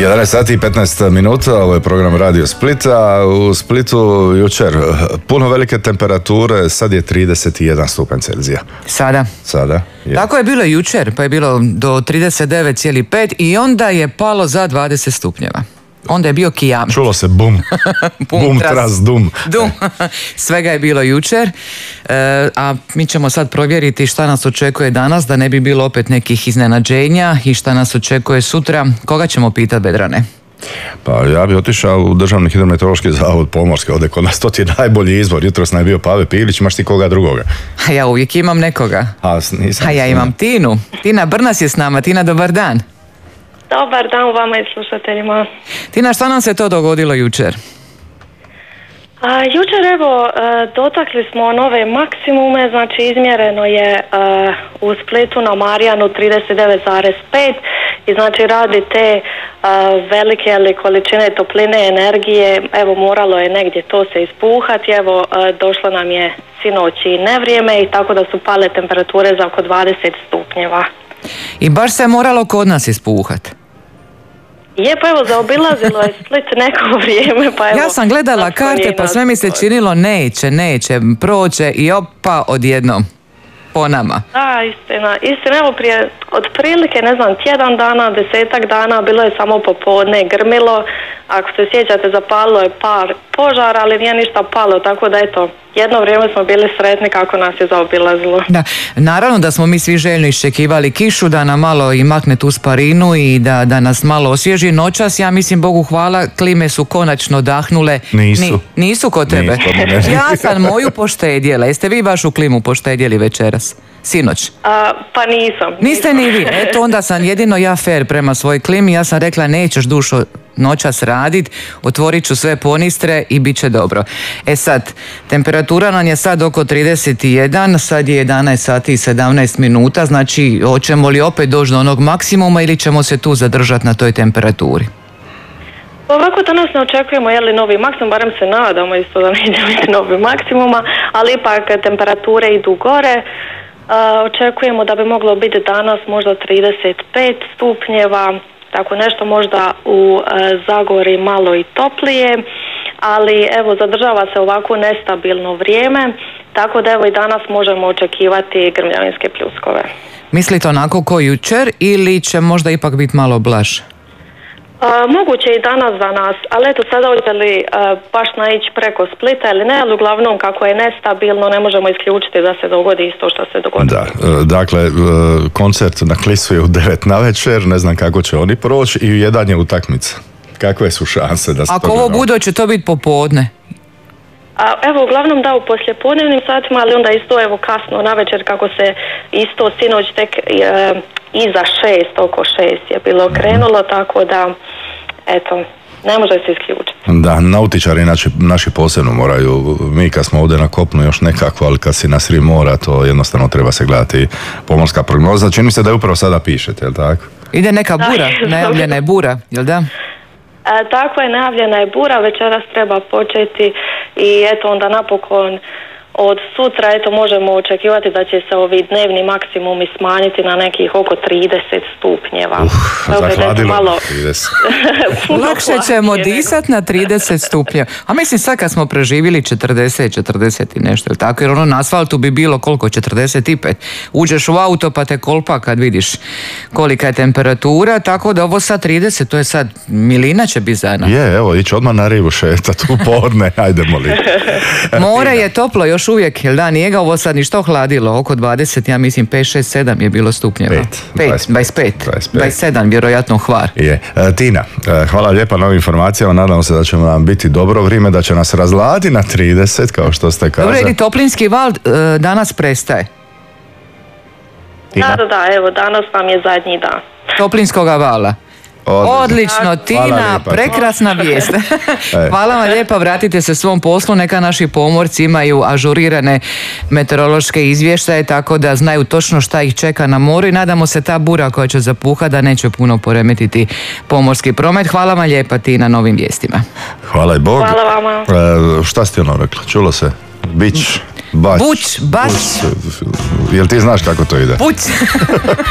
11 sati i 15 minuta, ovo je program Radio Splita. U Splitu jučer puno velike temperature, sad je 31 stupanj Celzija. Sada. Je. Tako je bilo jučer, pa je bilo do 39,5 i onda je palo za 20 stupnjeva. Onda je bio kijam. Čulo se bum. Bum, tras, dum. Svega je bilo jučer, a mi ćemo sad provjeriti šta nas očekuje danas, da ne bi bilo opet nekih iznenađenja i šta nas očekuje sutra. Koga ćemo pitati, Vedrane? Pa ja bi otišao u Državni hidrometeorološki zavod pomorski, ovdje kod nas, to ti je najbolji izvor. Jutros nam je bio Pave Pilić, imaš ti koga drugoga? A ja uvijek imam nekoga. A ja imam Tinu. Tina Brnas je s nama. Tina, dobar dan. Dobar dan vama i slušateljima. Tina, šta nam se to dogodilo jučer? Jučer dotakli smo nove maksimume, znači izmjereno je u Splitu na Marijanu 39,5 i znači radi te velike količine topline, energije, evo moralo je negdje to se ispuhati, evo došlo nam je sinoć i nevrijeme i tako da su pale temperature za oko 20 stupnjeva. I baš se moralo kod nas ispuhati. Je, pa evo, zaobilazilo je Split neko vrijeme, pa evo... Ja sam gledala karte, pa sve mi se činilo neće, proće i opa odjednom, po nama. Da, istina, evo prije otprilike, ne znam, tjedan dana, 10-ak dana, bilo je samo popodne, grmilo, ako se sjećate, zapalilo je par požara, ali nije ništa palo, tako da eto, jedno vrijeme smo bili sretni kako nas je zaobilazilo. Da, naravno da smo mi svi željno iščekivali kišu, da nam malo i makne tu sparinu i da nas malo osvježi. Noćas, ja mislim, Bogu hvala, klime su konačno dahnule. Nisu kod tebe? Ja sam moju poštedjela. Jeste vi vašu klimu poštedjeli večeras? Sinoć? Pa nisam. Niste ni vi. Eto, onda sam jedino ja fair prema svojoj klimi. Ja sam rekla, nećeš dušo noćas radit, otvorit ću sve ponistre i bit će dobro. E sad, temperatura nam je sad oko 31, sad je 11 sati i 17 minuta, znači hoćemo li opet doći do onog maksimuma ili ćemo se tu zadržati na toj temperaturi? Ovako danas ne očekujemo novi maksimum, barem se nadamo isto da neće biti novi maksimuma, ali ipak temperature idu gore. Očekujemo da bi moglo biti danas možda 35 stupnjeva, tako nešto, možda u Zagori malo i toplije, ali evo zadržava se ovako nestabilno vrijeme, tako da evo i danas možemo očekivati grmljavinske pljuskove. Mislite onako ko jučer ili će možda ipak biti malo blaže? Moguće i danas za nas, ali eto sada hoće li baš naići preko Splita ili ne, ali uglavnom kako je nestabilno ne možemo isključiti da se dogodi isto što se dogodilo. Da, dakle, koncert na Klisu je u 9 navečer, ne znam kako će oni proći i jedan je utakmica. Kakve su šanse da se ako ovo bude, će to biti popodne? Evo, uglavnom da u poslijepodnevnim satima, ali onda isto evo kasno navečer kako se isto sinoć tek iza 6, oko 6 je bilo krenulo, tako da eto, ne može se isključiti. Da, nautičari naši posebno moraju, mi kad smo ovdje na kopnu još nekako, ali kad si na sred mora, to jednostavno treba se gledati pomorska prognoza. Čini mi se da je upravo sada pišete, jel tako? Ide neka bura, najavljena je bura, jel da? Tako je, najavljena je bura, večeras treba početi i eto onda napokon od sutra možemo očekivati da će se ovi dnevni maksimumi smanjiti na nekih oko 30 stupnjeva. Zahladilo malo... 30. Lakše ćemo disati na 30 stupnjeva. A mislim sad kad smo preživjeli 40 i nešto, tako, jer na asfaltu bi bilo koliko, 45. Uđeš u auto pa te kolpa kad vidiš kolika je temperatura, tako da ovo sad 30, to je sad milina će biti za nas. Je, evo, ići odmah na rivu šetat u podne, ajdemo li. More je toplo još uvijek, jel da, nije ga ovo sad ništa ohladilo, oko 20, ja mislim 5, 6, 7 je bilo stupnjeva. 25, 27, vjerojatno Hvar. Je. Tina, hvala lijepa na ovim informacijama, nadamo se da će nam biti dobro vrijeme, da će nas razladiti na 30, kao što ste kazali. Dobro, ili toplinski val danas prestaje? Tina? Da, evo, danas nam je zadnji dan. Toplinskoga vala. Odlično, Tina, prekrasna vijest. Hvala vam lijepa, vratite se svom poslu, neka naši pomorci imaju ažurirane meteorološke izvještaje, tako da znaju točno šta ih čeka na moru i nadamo se ta bura koja će zapuhati da neće puno poremetiti pomorski promet. Hvala vam lijepa, Tina, na novim vijestima. Hvala i Bog. Hvala vama. Šta ste ono rekla? Čulo se? Bić, bać. Buć, baš. Jel ti znaš kako to ide? Buć.